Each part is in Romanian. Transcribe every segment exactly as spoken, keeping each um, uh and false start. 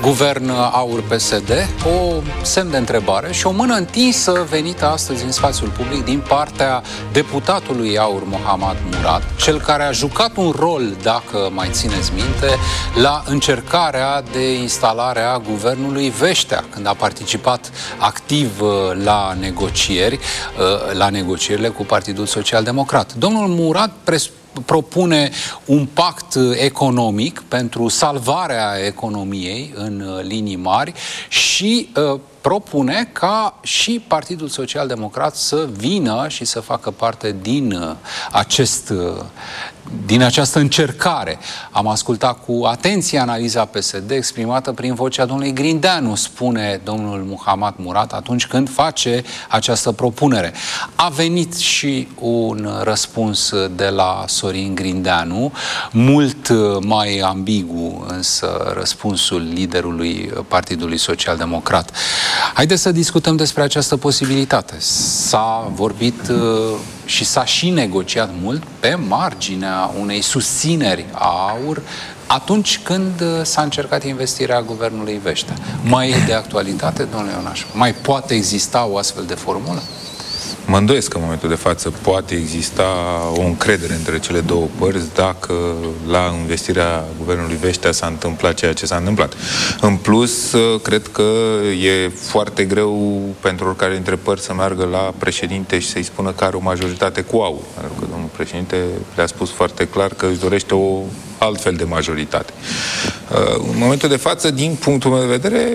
guvern Aur P S D, o semn de întrebare și o mână întinsă venită astăzi în spațiul public din partea deputatului Aur Mohammad Murad, cel care a jucat un rol, dacă mai țineți minte, la încercarea de instalare a guvernului Veștea, când a participat activ la negocieri, la negocierile cu Partidul Social Democrat. Domnul Murad pres- propune un pact economic pentru salvarea economiei în linii mari și uh, propune ca și Partidul Social Democrat să vină și să facă parte din uh, acest uh, din această încercare. Am ascultat cu atenție analiza P S D exprimată prin vocea domnului Grindeanu, spune domnul Mohammad Murad atunci când face această propunere. A venit și un răspuns de la Sorin Grindeanu, mult mai ambigu însă răspunsul liderului Partidului Social Democrat. Haideți să discutăm despre această posibilitate. S-a vorbit și s-a și negociat mult pe marginea unei susțineri a Aur atunci când s-a încercat investirea guvernului Veștea. Mai e de actualitate, domnule Ionaș? Mai poate exista o astfel de formulă? Mă îndoiesc că în momentul de față poate exista o încredere între cele două părți dacă la investirea guvernului Veștea s-a întâmplat ceea ce s-a întâmplat. În plus, cred că e foarte greu pentru oricare dintre părți să meargă la președinte și să-i spună că are o majoritate cu Aur. Pentru că domnul președinte le-a spus foarte clar că își dorește o altfel de majoritate. În momentul de față, din punctul meu de vedere,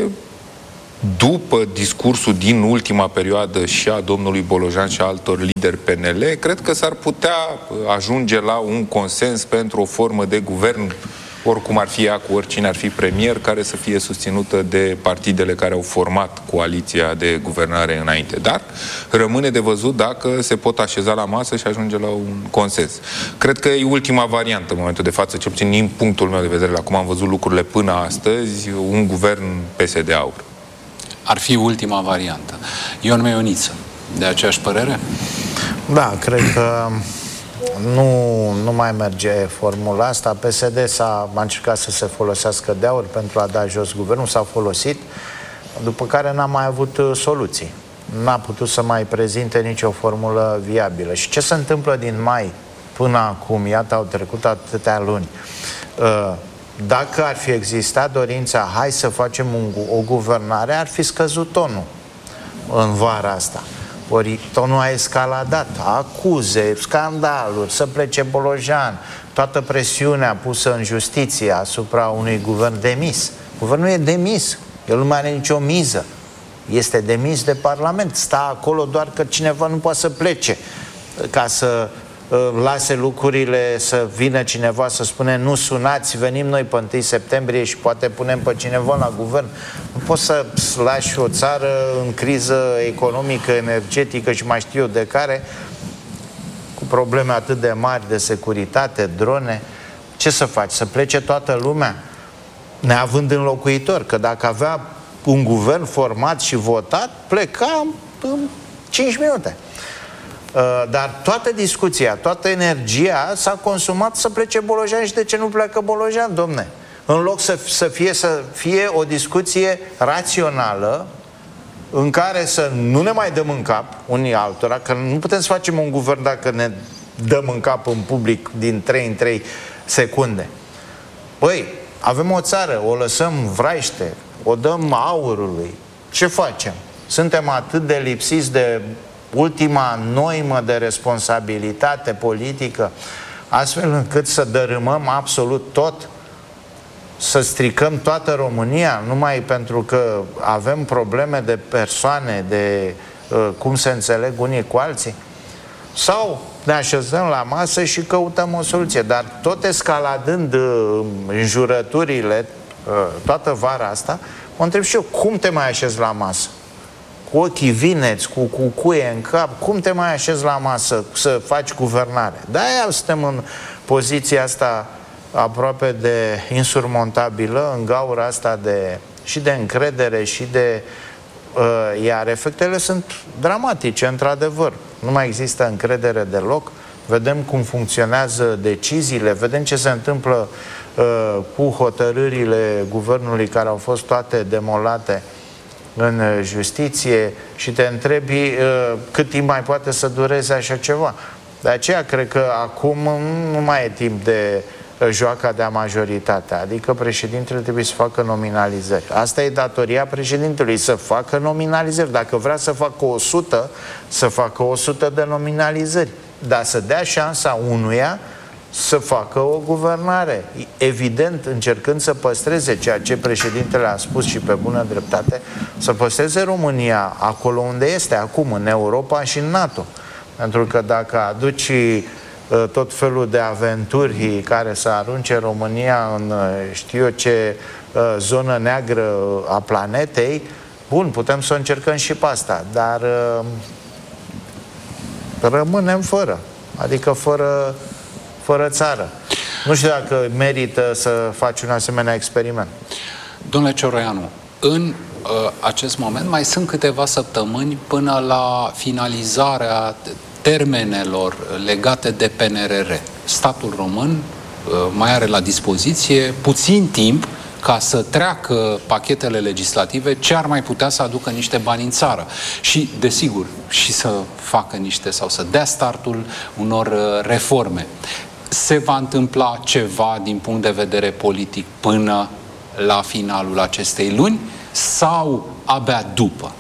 după discursul din ultima perioadă și a domnului Bolojan și a altor lideri P N L, cred că s-ar putea ajunge la un consens pentru o formă de guvern, oricum ar fi ea, cu oricine ar fi premier, care să fie susținută de partidele care au format coaliția de guvernare înainte. Dar rămâne de văzut dacă se pot așeza la masă și ajunge la un consens. Cred că e ultima variantă în momentul de față, cel puțin din punctul meu de vedere, la cum am văzut lucrurile până astăzi, un guvern P S D Aur. Ar fi ultima variantă. Ion Meioniță, de aceeași părere? Da, cred că nu, nu mai merge formula asta. P S D s-a a încercat să se folosească de Aur pentru a da jos guvernul, s-a folosit, după care n-a mai avut soluții. N-a putut să mai prezinte nicio formulă viabilă. Și ce se întâmplă din mai până acum? Iată, au trecut atâtea luni. Uh, Dacă ar fi existat dorința, hai să facem un, o guvernare, ar fi scăzut tonul în vara asta. Ori tonul a escaladat, acuze, scandaluri, să plece Bolojan, toată presiunea pusă în justiție asupra unui guvern demis. Guvernul e demis, el nu mai are nicio miză. Este demis de Parlament, stă acolo doar că cineva nu poate să plece ca să lase lucrurile, să vină cineva să spune nu sunați, venim noi pe întâi septembrie și poate punem pe cineva la guvern. Nu poți să lași o țară în criză economică, energetică și mai știu eu de care, cu probleme atât de mari de securitate, drone. Ce să faci? Să plece toată lumea? Neavând înlocuitor, că dacă avea un guvern format și votat, pleca în cinci minute. Dar toată discuția, toată energia s-a consumat să plece Bolojan. Și de ce nu pleacă Bolojan, domne? În loc să, să, fie, să fie o discuție rațională în care să nu ne mai dăm în cap unii altora, că nu putem să facem un guvern dacă ne dăm în cap în public din trei în trei secunde. Băi, avem o țară, o lăsăm vraiște, o dăm Aurului. Ce facem? Suntem atât de lipsiți de ultima noimă de responsabilitate politică, astfel încât să dărâmăm absolut tot, să stricăm toată România, numai pentru că avem probleme de persoane, de uh, cum se înțeleg unii cu alții? Sau ne așezăm la masă și căutăm o soluție, dar tot escaladând uh, înjurăturile uh, toată vara asta, mă întreb și eu, cum te mai așezi la masă? Cu ochii vineți, cu cucuie în cap, cum te mai așezi la masă să faci guvernare? De-aia suntem în poziția asta aproape de insurmontabilă, în gaura asta de, și de încredere și de... Uh, iar efectele sunt dramatice, într-adevăr. Nu mai există încredere deloc. Vedem cum funcționează deciziile, vedem ce se întâmplă cu hotărârile guvernului care au fost toate demolate în justiție și te întrebi cât timp mai poate să dureze așa ceva. De aceea cred că acum nu mai e timp de joaca de-a majoritatea, adică președintele trebuie să facă nominalizări. Asta e datoria președintelui, să facă nominalizări. Dacă vrea să facă o sută, să facă o sută de nominalizări, dar să dea șansa unuia să facă o guvernare, evident încercând să păstreze ceea ce președintele a spus și pe bună dreptate, să păstreze România acolo unde este acum, în Europa și în NATO. Pentru că dacă aduci tot felul de aventuri care să arunce România în știu eu ce zonă neagră a planetei, bun, putem să o încercăm și pe asta, dar rămânem fără, adică fără, fără țară. Nu știu dacă merită să faci un asemenea experiment. Domnule Cioroianu, în uh, acest moment mai sunt câteva săptămâni până la finalizarea termenelor legate de P N R R. Statul român uh, mai are la dispoziție puțin timp ca să treacă pachetele legislative ce ar mai putea să aducă niște bani în țară. Și, desigur, și să facă niște sau să dea startul unor uh, reforme. Se va întâmpla ceva din punct de vedere politic până la finalul acestei luni sau abia după?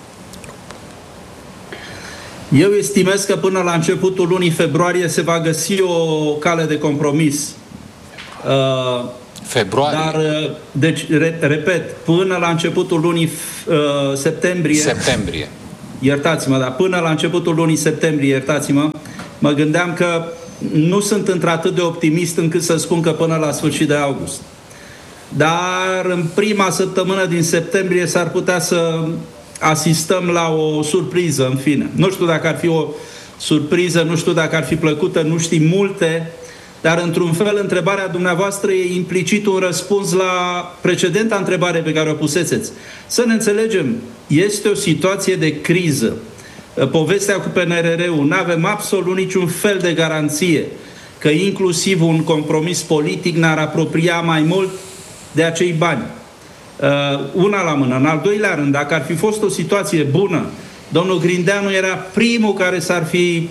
Eu estimez că până la începutul lunii februarie se va găsi o cale de compromis. Uh, Februarie? Dar, deci, re, repet, până la începutul lunii uh, septembrie... Septembrie. Iertați-mă, dar până la începutul lunii septembrie, iertați-mă, mă gândeam că nu sunt într-atât de optimist încât să spun că până la sfârșit de august. Dar în prima săptămână din septembrie s-ar putea să asistăm la o surpriză, în fine. Nu știu dacă ar fi o surpriză, nu știu dacă ar fi plăcută, nu știm multe, dar într-un fel întrebarea dumneavoastră e implicit un răspuns la precedenta întrebare pe care o puseseți. Să ne înțelegem, este o situație de criză. Povestea cu P N R R-ul, nu avem absolut niciun fel de garanție că inclusiv un compromis politic ne-ar apropia mai mult de acei bani. Uh, una la mână. În al doilea rând, dacă ar fi fost o situație bună, domnul Grindeanu era primul care s-ar fi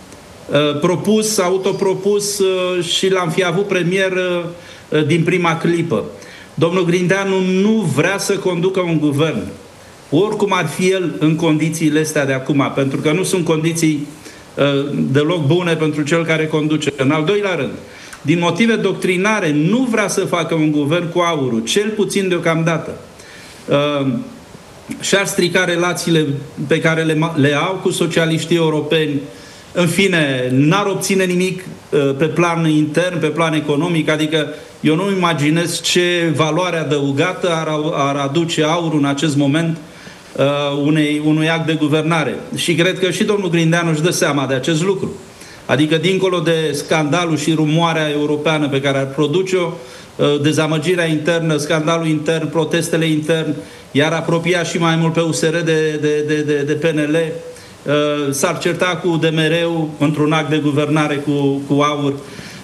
uh, propus, autopropus uh, și l-am fi avut premier uh, din prima clipă. Domnul Grindeanu nu vrea să conducă un guvern. Oricum ar fi el în condițiile astea de acum, pentru că nu sunt condiții uh, deloc bune pentru cel care conduce. În al doilea rând, din motive doctrinare, nu vrea să facă un guvern cu aurul, cel puțin deocamdată. Uh, și-ar strica relațiile pe care le, le au cu socialiștii europeni. În fine, n-ar obține nimic uh, pe plan intern, pe plan economic, adică eu nu imaginez ce valoare adăugată ar, ar aduce aurul în acest moment uh, unei, unui act de guvernare. Și cred că și domnul Grindeanu își dă seama de acest lucru. Adică, dincolo de scandalul și rumoarea europeană pe care ar produce-o, dezamăgirea internă, scandalul intern, protestele interne, iar apropia și mai mult pe U S R de, de, de, de, de P N L, s-ar certa cu D M R-ul într-un act de guvernare cu, cu aur.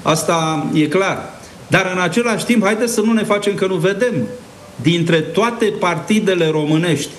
Asta e clar. Dar în același timp, haideți să nu ne facem că nu vedem. Dintre toate partidele românești,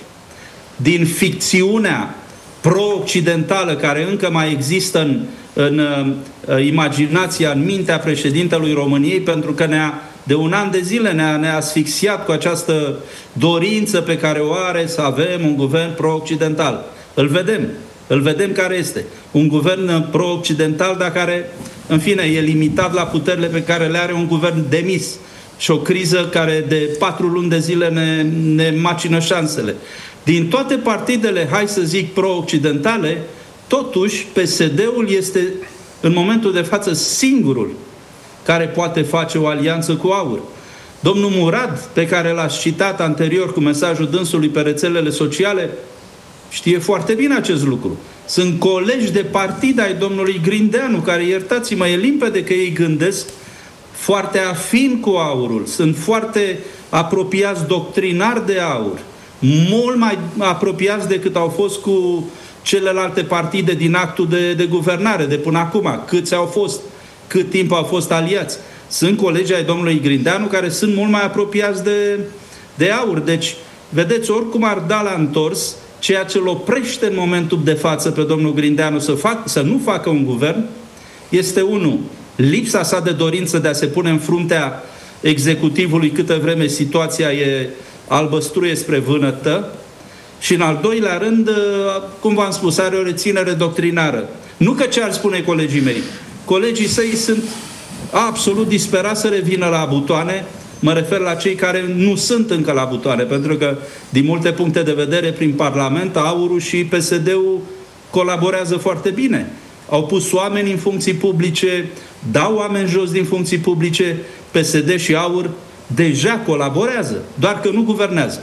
din ficțiunea pro-occidentală care încă mai există în, în uh, imaginația, în mintea președintelui României, pentru că ne-a, de un an de zile ne-a, ne-a asfixiat cu această dorință pe care o are să avem un guvern pro-occidental. Îl vedem. Îl vedem care este. Un guvern pro-occidental, dar care, în fine, e limitat la puterile pe care le are un guvern demis. Și o criză care de patru luni de zile ne, ne macină șansele. Din toate partidele, hai să zic, pro-occidentale, totuși P S D-ul este în momentul de față singurul care poate face o alianță cu aur. Domnul Murad, pe care l-ați citat anterior cu mesajul dânsului pe rețelele sociale, știe foarte bine acest lucru. Sunt colegi de partid ai domnului Grindeanu, care, iertați-mă, e limpede că ei gândesc foarte afin cu aurul, sunt foarte apropiați doctrinar de aur, mult mai apropiați decât au fost cu celelalte partide din actul de, de guvernare de până acum. Câți au fost, cât timp au fost aliați. sunt colegi ai domnului Grindeanu care sunt mult mai apropiați de, de AUR. Deci, vedeți, oricum ar da la întors, ceea ce îl oprește în momentul de față pe domnul Grindeanu să, fac, să nu facă un guvern este, unu, lipsa sa de dorință de a se pune în fruntea executivului câtă vreme situația e albăstruie spre vânătă, și în al doilea rând, cum v-am spus, are o reținere doctrinară. Nu că ce ar spune colegii mei. Colegii săi sunt absolut disperați să revină la butoane. Mă refer la cei care nu sunt încă la butoane, pentru că, din multe puncte de vedere, prin Parlament, AUR-ul și P S D-ul colaborează foarte bine. Au pus oameni în funcții publice, dau oameni jos din funcții publice, P S D și AUR deja colaborează, doar că nu guvernează.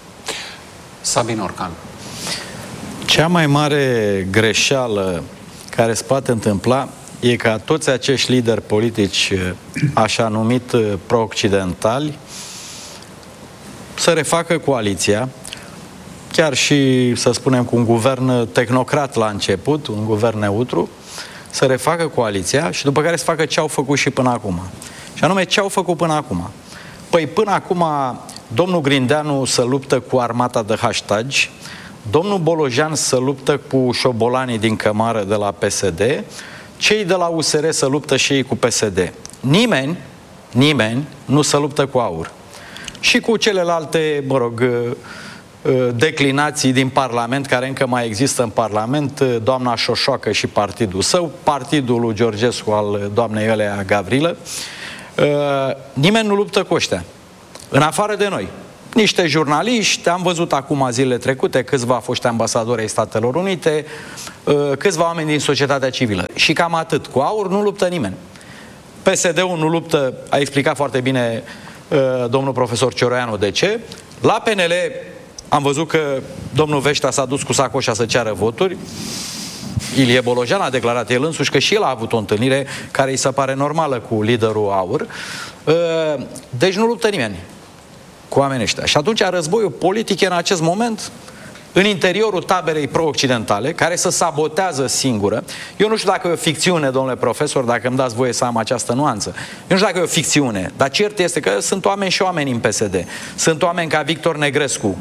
Sabin Orcan. Cea mai mare greșeală care se poate întâmpla e ca toți acești lideri politici, așa numit pro-occidentali, să refacă coaliția, chiar și, să spunem, cu un guvern tehnocrat la început, un guvern neutru, să refacă coaliția și după care să facă ce au făcut și până acum. Și anume, ce au făcut până acum? Păi până acum domnul Grindeanu să luptă cu armata de hashtag, domnul Bolojan să luptă cu șobolanii din cămară de la P S D, cei de la U S R să luptă și ei cu P S D. Nimeni, nimeni nu se luptă cu AUR. Și cu celelalte, mă rog, declinații din Parlament, care încă mai există în Parlament, doamna Șoșoacă și partidul său, partidul lui Georgescu al doamnei Elea Gavrilă. Nimeni nu luptă cu ăștia. În afară de noi. Niște jurnaliști, am văzut acum zilele trecute câțiva foști ambasadori ai Statelor Unite, câțiva oameni din societatea civilă. Și cam atât. Cu AUR nu luptă nimeni. P S D-ul nu luptă, a explicat foarte bine domnul profesor Cioroianu de ce. La P N L am văzut că domnul Veștea s-a dus cu sacoșa să ceară voturi. Ilie Bolojan a declarat el însuși că și el a avut o întâlnire care îi se pare normală cu liderul AUR. Deci nu luptă nimeni cu oamenii ăștia. Și atunci războiul politic e în acest moment în interiorul taberei pro-occidentale, care se sabotează singură. Eu nu știu dacă e o ficțiune, domnule profesor, dacă îmi dați voie să am această nuanță. Eu nu știu dacă e o ficțiune, dar cert este că sunt oameni și oameni în P S D. Sunt oameni ca Victor Negrescu,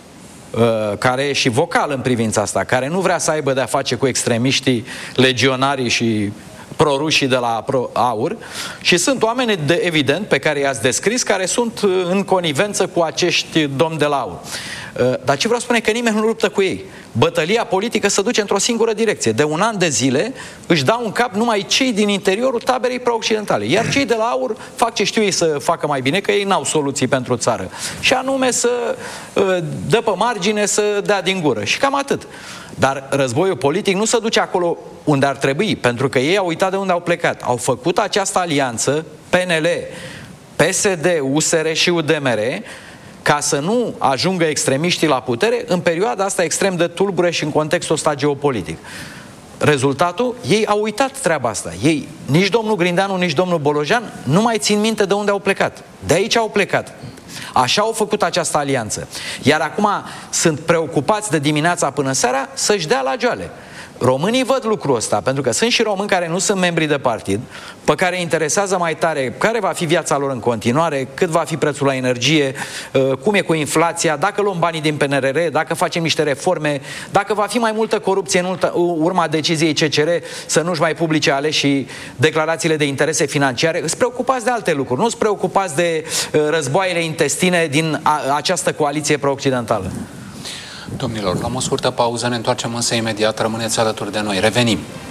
care e și vocal în privința asta, care nu vrea să aibă de-a face cu extremiștii, legionarii și prorușii de la AUR, și sunt oameni, de, evident, pe care i-ați descris, care sunt în conivență cu acești domni de la AUR. Dar ce vreau spune că nimeni nu luptă cu ei. Bătălia politică se duce într-o singură direcție. De un an de zile își dau în cap numai cei din interiorul taberei pro-occidentale. Iar cei de la AUR fac ce știu ei să facă mai bine, că ei n-au soluții pentru țară. Și anume să dă pe margine, să dea din gură. Și cam atât. Dar războiul politic nu se duce acolo unde ar trebui, pentru că ei au uitat de unde au plecat. Au făcut această alianță P N L, P S D, U S R și U D M R, ca să nu ajungă extremiștii la putere în perioada asta extrem de tulbure și în contextul ăsta geopolitic. Rezultatul? Ei au uitat treaba asta. Ei, nici domnul Grindeanu, nici domnul Bolojan nu mai țin minte de unde au plecat. De aici au plecat. Așa au făcut această alianță. Iar acum sunt preocupați de dimineața până seara să-și dea la joale. Românii văd lucrul ăsta, pentru că sunt și români care nu sunt membri de partid, pe care îi interesează mai tare care va fi viața lor în continuare, cât va fi prețul la energie, cum e cu inflația, dacă luăm banii din P N R R, dacă facem niște reforme, dacă va fi mai multă corupție în urma deciziei C C R să nu-și mai publice aleșii declarațiile de interese financiare. Îți preocupați de alte lucruri, nu îți preocupați de războaiele intestine din această coaliție pro-occidentală. Domnilor, luăm o scurtă pauză, ne întoarcem însă imediat, rămâneți alături de noi. Revenim.